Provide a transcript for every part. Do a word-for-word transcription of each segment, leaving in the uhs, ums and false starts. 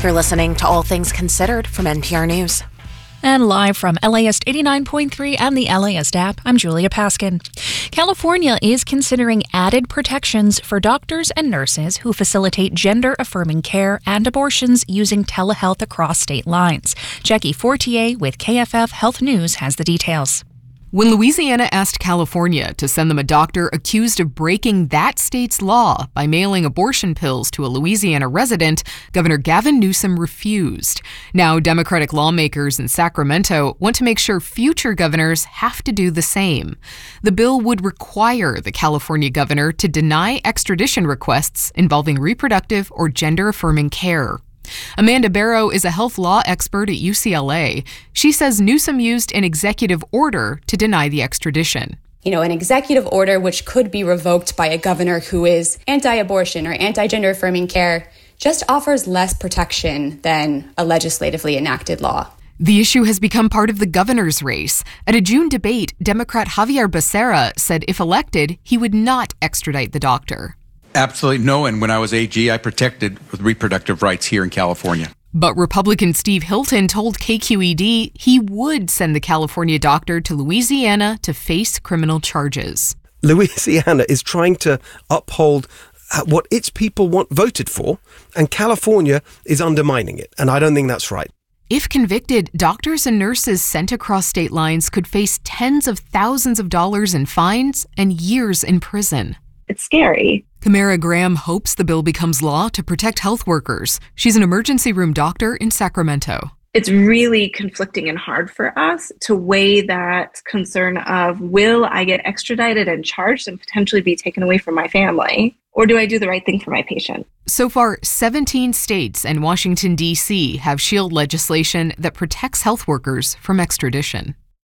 You're listening to All Things Considered from N P R News. And live from L A S eighty-nine point three and the L A S app, I'm Julia Paskin. California is considering added protections for doctors and nurses who facilitate gender-affirming care and abortions using telehealth across state lines. Jackie Fortier with K F F Health News has the details. When Louisiana asked California to send them a doctor accused of breaking that state's law by mailing abortion pills to a Louisiana resident, Governor Gavin Newsom refused. Now, Democratic lawmakers in Sacramento want to make sure future governors have to do the same. The bill would require the California governor to deny extradition requests involving reproductive or gender-affirming care. Amanda Barrow is a health law expert at U C L A. She says Newsom used an executive order to deny the extradition. You know, an executive order which could be revoked by a governor who is anti-abortion or anti-gender affirming care just offers less protection than a legislatively enacted law. The issue has become part of the governor's race. At a June debate, Democrat Javier Becerra said if elected, he would not extradite the doctor. Absolutely no, and when I was A G, I protected reproductive rights here in California. But Republican Steve Hilton told K Q E D he would send the California doctor to Louisiana to face criminal charges. Louisiana is trying to uphold what its people want voted for, and California is undermining it, and I don't think that's right. If convicted, doctors and nurses sent across state lines could face tens of thousands of dollars in fines and years in prison. It's scary. Camara Graham hopes the bill becomes law to protect health workers. She's an emergency room doctor in Sacramento. It's really conflicting and hard for us to weigh that concern of, will I get extradited and charged and potentially be taken away from my family? Or do I do the right thing for my patient? So far, seventeen states and Washington, D C have SHIELD legislation that protects health workers from extradition.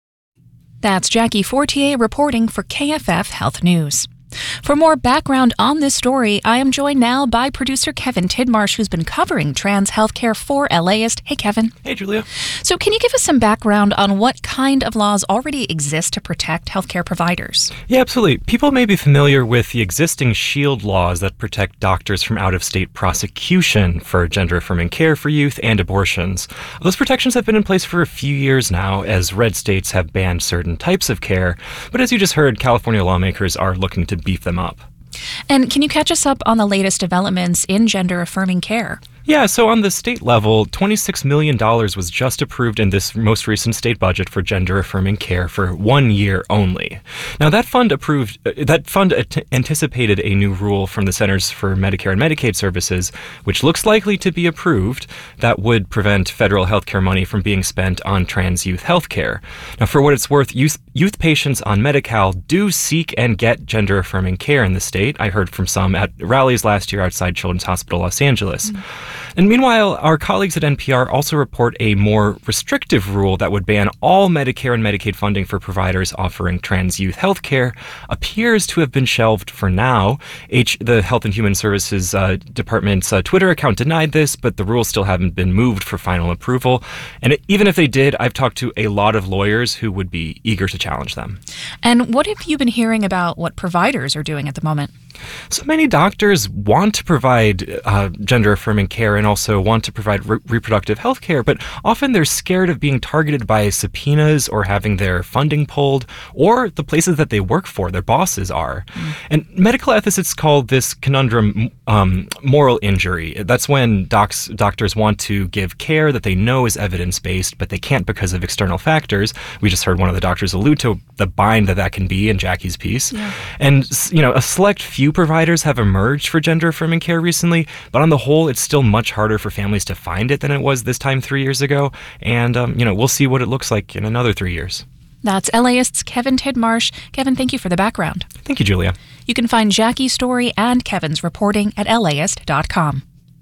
That's Jackie Fortier reporting for K F F Health News. For more background on this story, I am joined now by producer Kevin Tidmarsh, who's been covering trans healthcare for LAist. Hey, Kevin. Hey, Julia. So can you give us some background on what kind of laws already exist to protect healthcare providers? Yeah, absolutely. People may be familiar with the existing SHIELD laws that protect doctors from out-of-state prosecution for gender-affirming care for youth and abortions. Those protections have been in place for a few years now, as red states have banned certain types of care. But as you just heard, California lawmakers are looking to beef them up. And can you catch us up on the latest developments in gender-affirming care? Yeah, so on the state level, twenty-six million dollars was just approved in this most recent state budget for gender-affirming care for one year only. Now, that fund approved uh, that fund at- anticipated a new rule from the Centers for Medicare and Medicaid Services, which looks likely to be approved, that would prevent federal health care money from being spent on trans youth health care. Now, for what it's worth, youth, youth patients on Medi-Cal do seek and get gender-affirming care in the state. I heard from some at rallies last year outside Children's Hospital Los Angeles. Mm-hmm. And meanwhile, our colleagues at N P R also report a more restrictive rule that would ban all Medicare and Medicaid funding for providers offering trans youth health care appears to have been shelved for now. H- the Health and Human Services uh, Department's uh, Twitter account denied this, but the rules still haven't been moved for final approval. And it, even if they did, I've talked to a lot of lawyers who would be eager to challenge them. And what have you been hearing about what providers are doing at the moment? So many doctors want to provide uh, gender-affirming care and also want to provide re- reproductive health care, but often they're scared of being targeted by subpoenas or having their funding pulled, or the places that they work for, their bosses are. Mm. And medical ethicists call this conundrum um, moral injury. That's when docs, doctors want to give care that they know is evidence-based, but they can't because of external factors. We just heard one of the doctors allude to the bind that that can be in Jackie's piece. Yeah. And, you know, a select few providers have emerged for gender-affirming care recently, but on the whole, it's still much harder for families to find it than it was this time three years ago. And, um, you know, we'll see what it looks like in another three years. That's LAist's Kevin Tidmarsh. Kevin, thank you for the background. Thank you, Julia. You can find Jackie's story and Kevin's reporting at L A ist dot com.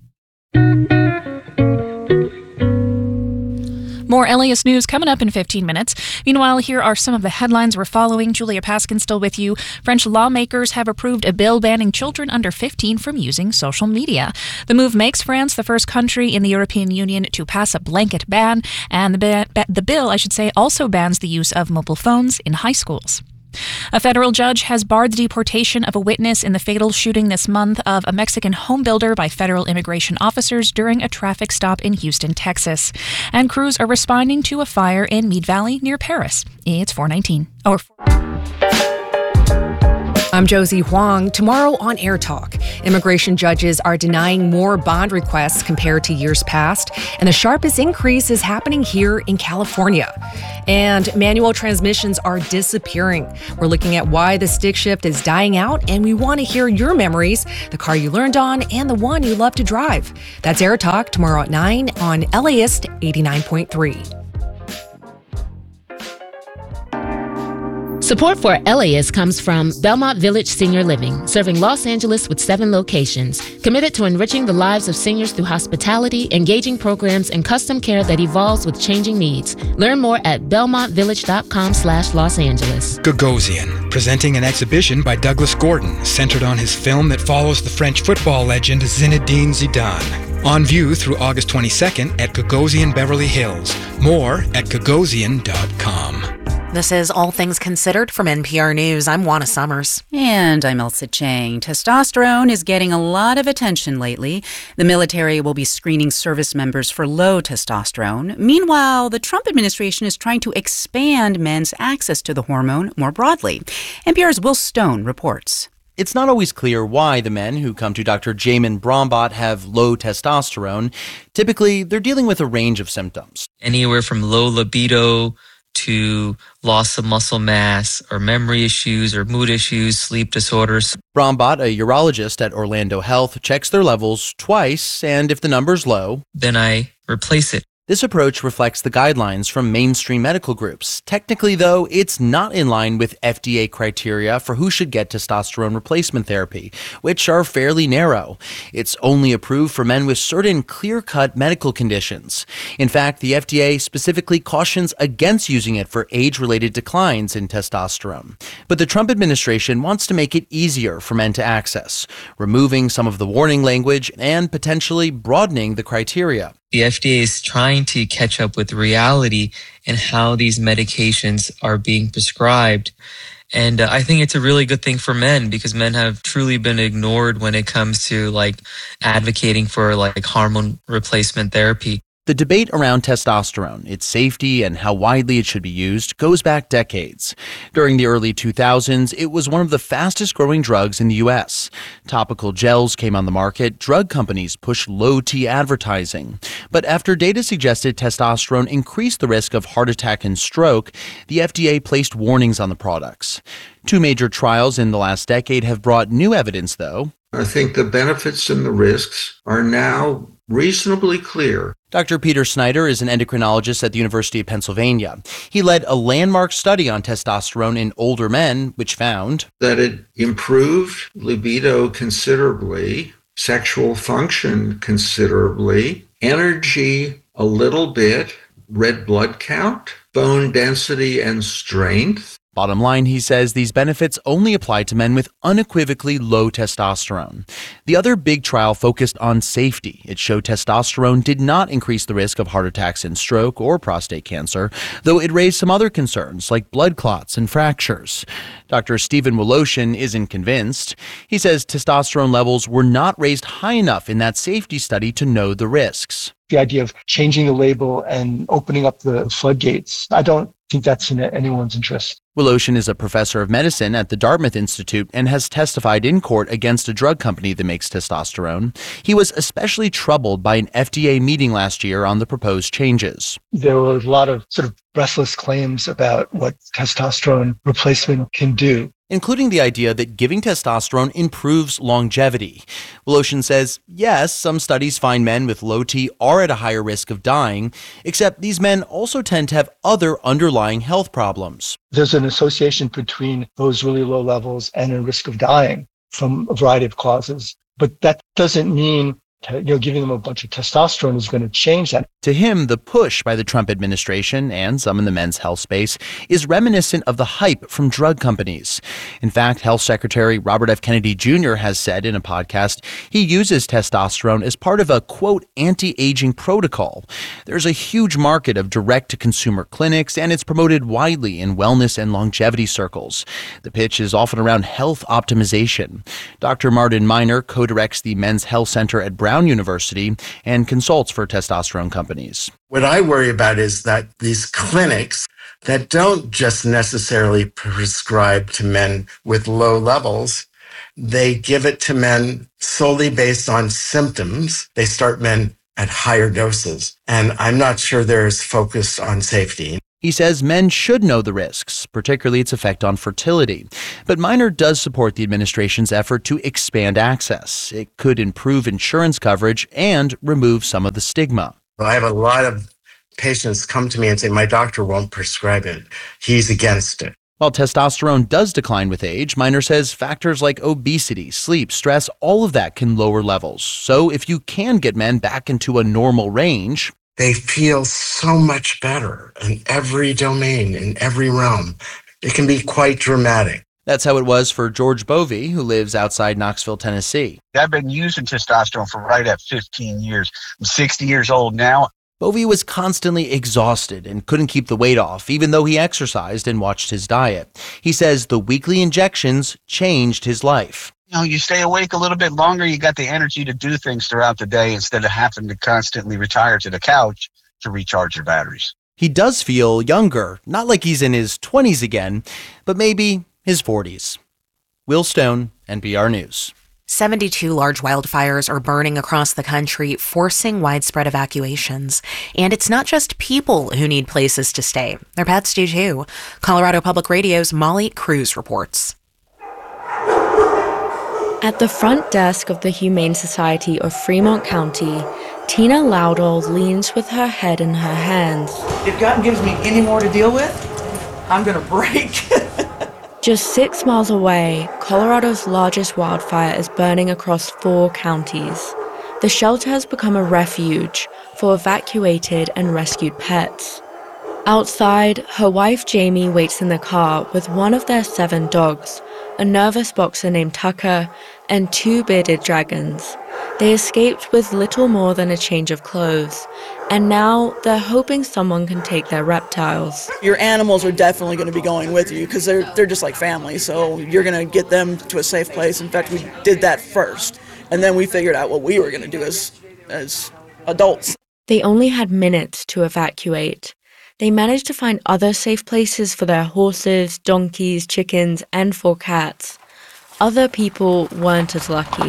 More LAist news coming up in fifteen minutes. Meanwhile, here are some of the headlines we're following. Julia Paskin still with you. French lawmakers have approved a bill banning children under fifteen from using social media. The move makes France the first country in the European Union to pass a blanket ban, and the, ba- the bill, I should say, also bans the use of mobile phones in high schools. A federal judge has barred the deportation of a witness in the fatal shooting this month of a Mexican home builder by federal immigration officers during a traffic stop in Houston, Texas. And crews are responding to a fire in Meade Valley near Paris. It's four nineteen. Or I'm Josie Huang. Tomorrow on Air Talk, immigration judges are denying more bond requests compared to years past, and the sharpest increase is happening here in California. And manual transmissions are disappearing. We're looking at why the stick shift is dying out, and we want to hear your memories, the car you learned on, and the one you love to drive. That's Air Talk tomorrow at nine on L A ist eighty-nine point three. Support for L A ist comes from Belmont Village Senior Living, serving Los Angeles with seven locations, committed to enriching the lives of seniors through hospitality, engaging programs, and custom care that evolves with changing needs. Learn more at belmontvillage.com slash Los Angeles. Gagosian, presenting an exhibition by Douglas Gordon, centered on his film that follows the French football legend Zinedine Zidane. On view through August twenty-second at Gagosian Beverly Hills. More at gagosian dot com. This is All Things Considered from N P R News. I'm Juana Summers. And I'm Elsa Chang. Testosterone is getting a lot of attention lately. The military will be screening service members for low testosterone. Meanwhile, the Trump administration is trying to expand men's access to the hormone more broadly. N P R's Will Stone reports. It's not always clear why the men who come to Doctor Jamin Brombot have low testosterone. Typically, they're dealing with a range of symptoms. Anywhere from low libido to loss of muscle mass or memory issues or mood issues, sleep disorders. Brombot, a urologist at Orlando Health, checks their levels twice, and if the number's low, then I replace it. This approach reflects the guidelines from mainstream medical groups. Technically, though, it's not in line with F D A criteria for who should get testosterone replacement therapy, which are fairly narrow. It's only approved for men with certain clear-cut medical conditions. In fact, the F D A specifically cautions against using it for age-related declines in testosterone. But the Trump administration wants to make it easier for men to access, removing some of the warning language and potentially broadening the criteria. The F D A is trying to catch up with reality and how these medications are being prescribed. And uh, I think it's a really good thing for men because men have truly been ignored when it comes to like advocating for like hormone replacement therapy. The debate around testosterone, its safety, and how widely it should be used goes back decades. During the early two thousands, it was one of the fastest-growing drugs in the U S. Topical gels came on the market. Drug companies pushed low-T advertising. But after data suggested testosterone increased the risk of heart attack and stroke, the F D A placed warnings on the products. Two major trials in the last decade have brought new evidence, though. I think the benefits and the risks are now reasonably clear. Doctor Peter Snyder is an endocrinologist at the University of Pennsylvania. He led a landmark study on testosterone in older men, which found that it improved libido considerably, sexual function considerably, energy a little bit, red blood count, bone density and strength. Bottom line, he says these benefits only apply to men with unequivocally low testosterone. The other big trial focused on safety. It showed testosterone did not increase the risk of heart attacks and stroke or prostate cancer, though it raised some other concerns like blood clots and fractures. Doctor Stephen Woloshin isn't convinced. He says testosterone levels were not raised high enough in that safety study to know the risks. The idea of changing the label and opening up the floodgates, I don't think that's in anyone's interest. Woloshin is a professor of medicine at the Dartmouth Institute and has testified in court against a drug company that makes testosterone. He was especially troubled by an F D A meeting last year on the proposed changes. There were a lot of sort of breathless claims about what testosterone replacement can do, including the idea that giving testosterone improves longevity. Woloshin says, yes, some studies find men with low T are at a higher risk of dying, except these men also tend to have other underlying health problems. There's an association between those really low levels and a risk of dying from a variety of causes. But that doesn't mean, you know, giving them a bunch of testosterone is going to change that. To him, the push by the Trump administration and some in the men's health space is reminiscent of the hype from drug companies. In fact, Health Secretary Robert F. Kennedy Junior has said in a podcast he uses testosterone as part of a, quote, anti-aging protocol. There's a huge market of direct-to-consumer clinics, and it's promoted widely in wellness and longevity circles. The pitch is often around health optimization. Doctor Martin Miner co-directs the Men's Health Center at Brown University and consults for testosterone companies. What I worry about is that these clinics that don't just necessarily prescribe to men with low levels, they give it to men solely based on symptoms. They start men at higher doses, and I'm not sure they're as focused on safety. He says men should know the risks, particularly its effect on fertility. But Miner does support the administration's effort to expand access. It could improve insurance coverage and remove some of the stigma. I have a lot of patients come to me and say, my doctor won't prescribe it. He's against it. While testosterone does decline with age, Miner says factors like obesity, sleep, stress, all of that can lower levels. So if you can get men back into a normal range, they feel so much better in every domain, in every realm. It can be quite dramatic. That's how it was for George Bovey, who lives outside Knoxville, Tennessee. I've been using testosterone for right at fifteen years. I'm sixty years old now. Bovey was constantly exhausted and couldn't keep the weight off, even though he exercised and watched his diet. He says the weekly injections changed his life. You know, you stay awake a little bit longer, you got the energy to do things throughout the day instead of having to constantly retire to the couch to recharge your batteries. He does feel younger, not like he's in his twenties again, but maybe his forties. Will Stone, N P R News. seventy-two large wildfires are burning across the country, forcing widespread evacuations. And it's not just people who need places to stay. Their pets do too. Colorado Public Radio's Molly Cruz reports. At the front desk of the Humane Society of Fremont County, Tina Loudall leans with her head in her hands. If God gives me any more to deal with, I'm going to break. Just six miles away, Colorado's largest wildfire is burning across four counties. The shelter has become a refuge for evacuated and rescued pets. Outside, her wife Jamie waits in the car with one of their seven dogs, a nervous boxer named Tucker, and two bearded dragons. They escaped with little more than a change of clothes, and now they're hoping someone can take their reptiles. Your animals are definitely going to be going with you because they're, they're just like family, so you're going to get them to a safe place. In fact, we did that first, and then we figured out what we were going to do as, as adults. They only had minutes to evacuate. They managed to find other safe places for their horses, donkeys, chickens, and for cats. Other people weren't as lucky.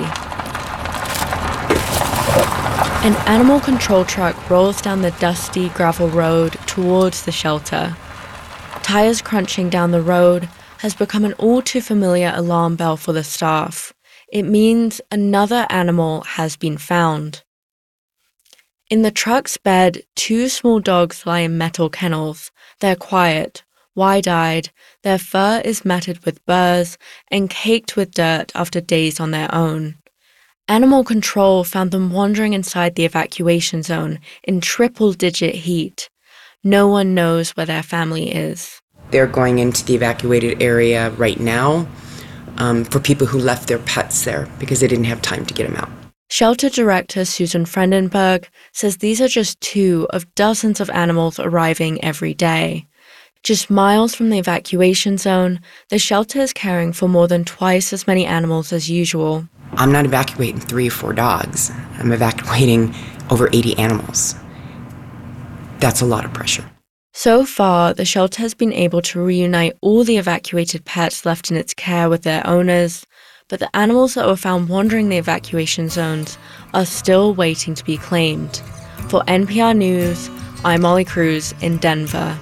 An animal control truck rolls down the dusty gravel road towards the shelter. Tires crunching down the road has become an all-too-familiar alarm bell for the staff. It means another animal has been found. In the truck's bed, two small dogs lie in metal kennels. They're quiet, wide-eyed, their fur is matted with burrs and caked with dirt after days on their own. Animal control found them wandering inside the evacuation zone in triple-digit heat. No one knows where their family is. They're going into the evacuated area right now um, for people who left their pets there because they didn't have time to get them out. Shelter director Susan Frendenberg says these are just two of dozens of animals arriving every day. Just miles from the evacuation zone, the shelter is caring for more than twice as many animals as usual. I'm not evacuating three or four dogs. I'm evacuating over eighty animals. That's a lot of pressure. So far, the shelter has been able to reunite all the evacuated pets left in its care with their owners, but the animals that were found wandering the evacuation zones are still waiting to be claimed. For N P R News, I'm Molly Cruz in Denver.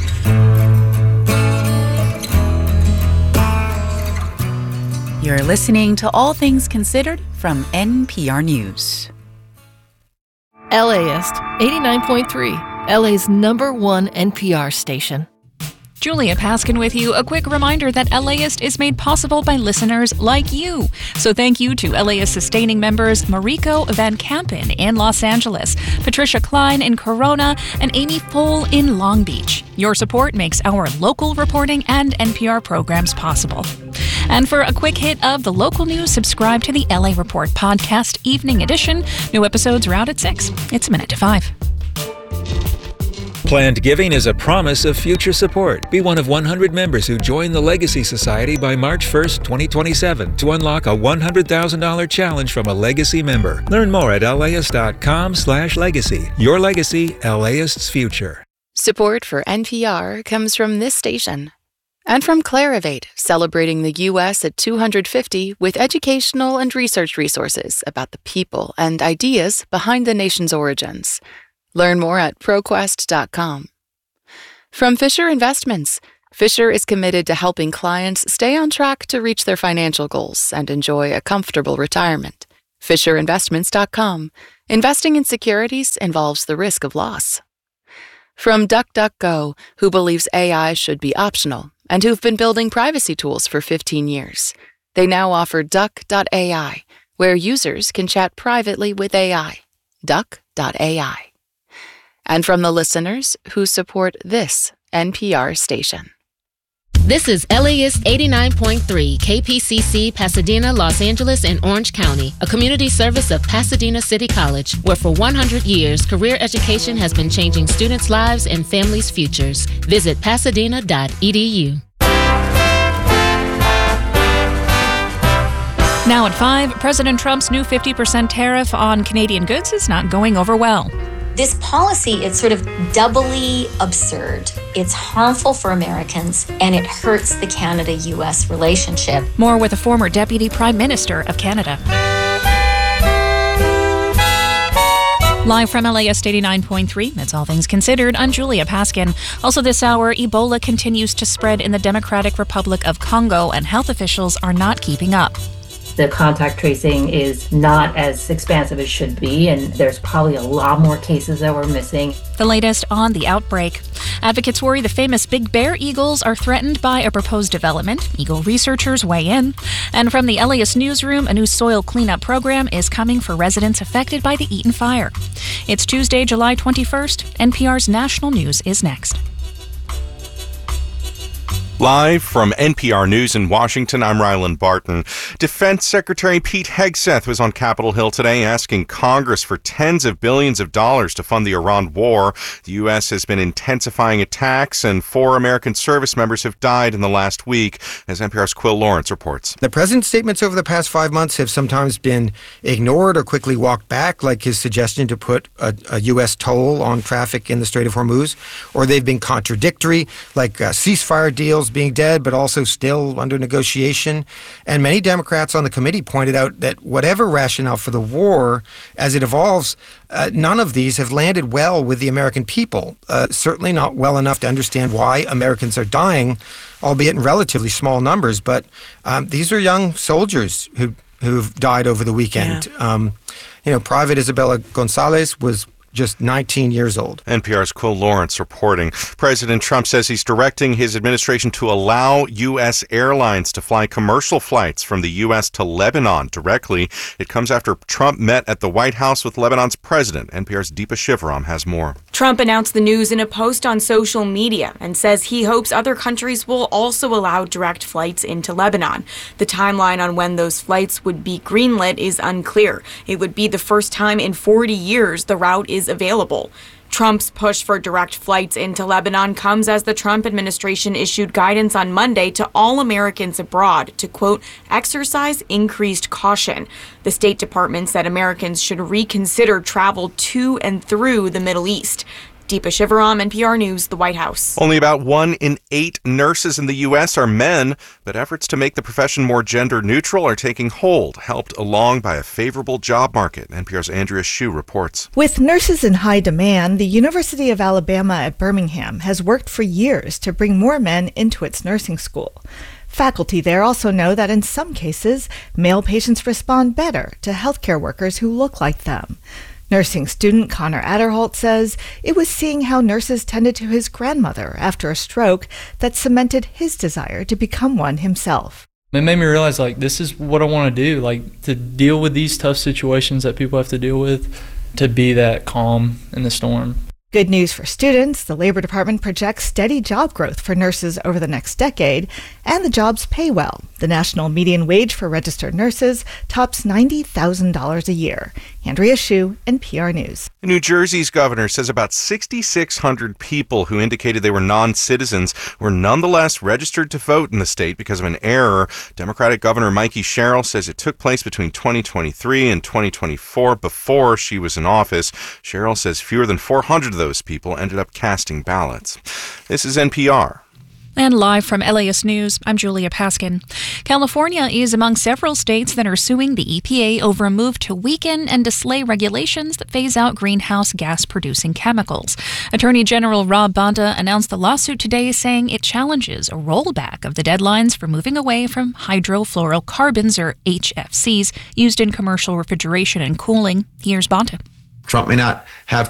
You're listening to All Things Considered from N P R News. LAist eighty-nine point three, L A's number one N P R station. Julia Paskin with you. A quick reminder that LAist is made possible by listeners like you. So thank you to LAist sustaining members Mariko Van Kampen in Los Angeles, Patricia Klein in Corona, and Amy Fohl in Long Beach. Your support makes our local reporting and N P R programs possible. And for a quick hit of the local news, subscribe to the L A Report Podcast Evening Edition. New episodes are out at six. It's a minute to five. Planned giving is a promise of future support. Be one of one hundred members who join the Legacy Society by March first, twenty twenty-seven to unlock a one hundred thousand dollars challenge from a Legacy member. Learn more at laist.com slash legacy. Your legacy, LAist's future. Support for N P R comes from this station and from Clarivate, celebrating the U S at two hundred fifty with educational and research resources about the people and ideas behind the nation's origins. Learn more at ProQuest dot com. From Fisher Investments, Fisher is committed to helping clients stay on track to reach their financial goals and enjoy a comfortable retirement. Fisher Investments dot com. Investing in securities involves the risk of loss. From DuckDuckGo, who believes A I should be optional and who've been building privacy tools for fifteen years. They now offer Duck dot A I, where users can chat privately with A I. Duck dot A I. And from the listeners who support this N P R station. This is LAist eighty-nine point three, K P C C, Pasadena, Los Angeles, and Orange County, a community service of Pasadena City College, where for one hundred years, career education has been changing students' lives and families' futures. Visit pasadena dot e d u. Now at five, President Trump's new fifty percent tariff on Canadian goods is not going over well. This policy is sort of doubly absurd. It's harmful for Americans, and it hurts the Canada-U S relationship. More with a former Deputy Prime Minister of Canada. Live from LAist eighty-nine point three, that's All Things Considered. I'm Julia Paskin. Also this hour, Ebola continues to spread in the Democratic Republic of Congo, and health officials are not keeping up. The contact tracing is not as expansive as it should be, and there's probably a lot more cases that we're missing. The latest on the outbreak. Advocates worry the famous Big Bear eagles are threatened by a proposed development. Eagle researchers weigh in. And from the LAist newsroom, a new soil cleanup program is coming for residents affected by the Eaton fire. It's Tuesday, July twenty-first. N P R's National News is next. Live from N P R News in Washington, I'm Ryland Barton. Defense Secretary Pete Hegseth was on Capitol Hill today asking Congress for tens of billions of dollars to fund the Iran war. The U S has been intensifying attacks, and four American service members have died in the last week, as N P R's Quill Lawrence reports. The president's statements over the past five months have sometimes been ignored or quickly walked back, like his suggestion to put a, a U S toll on traffic in the Strait of Hormuz, or they've been contradictory, like uh, ceasefire deals being dead but also still under negotiation. And many Democrats on the committee pointed out that whatever rationale for the war as it evolves, uh, none of these have landed well with the American people. Uh, certainly not well enough to understand why Americans are dying, albeit in relatively small numbers. But um, these are young soldiers who, who've died over the weekend. Yeah. Um, you know, Private Isabella Gonzalez was just nineteen years old. N P R's Quill Lawrence reporting. President Trump says he's directing his administration to allow U S airlines to fly commercial flights from the U S to Lebanon directly. It comes after Trump met at the White House with Lebanon's president. N P R's Deepa Shivaram has more. Trump announced the news in a post on social media and says he hopes other countries will also allow direct flights into Lebanon. The timeline on when those flights would be greenlit is unclear. It would be the first time in forty years the route is available. Trump's push for direct flights into Lebanon comes as the Trump administration issued guidance on Monday to all Americans abroad to, quote, exercise increased caution. The State Department said Americans should reconsider travel to and through the Middle East. Deepa Shivaram, N P R News, the White House. Only about one in eight nurses in the U S are men, but efforts to make the profession more gender neutral are taking hold, helped along by a favorable job market. N P R's Andrea Hsu reports. With nurses in high demand, the University of Alabama at Birmingham has worked for years to bring more men into its nursing school. Faculty there also know that in some cases, male patients respond better to healthcare workers who look like them. Nursing student Connor Adderholt says it was seeing how nurses tended to his grandmother after a stroke that cemented his desire to become one himself. It made me realize, like, this is what I want to do, like, to deal with these tough situations that people have to deal with, to be that calm in the storm. Good news for students. The Labor Department projects steady job growth for nurses over the next decade, and the jobs pay well. The national median wage for registered nurses tops ninety thousand dollars a year. Andrea Hsu, N P R News. New Jersey's governor says about six thousand six hundred people who indicated they were non-citizens were nonetheless registered to vote in the state because of an error. Democratic Governor Mikey Sherrill says it took place between twenty twenty-three and twenty twenty-four before she was in office. Sherrill says fewer than four hundred of those people ended up casting ballots. This is N P R. And live from L A S News, I'm Julia Paskin. California is among several states that are suing the E P A over a move to weaken and delay regulations that phase out greenhouse gas-producing chemicals. Attorney General Rob Bonta announced the lawsuit today, saying it challenges a rollback of the deadlines for moving away from hydrofluorocarbons, or H F Cs, used in commercial refrigeration and cooling. Here's Bonta. Trump may not have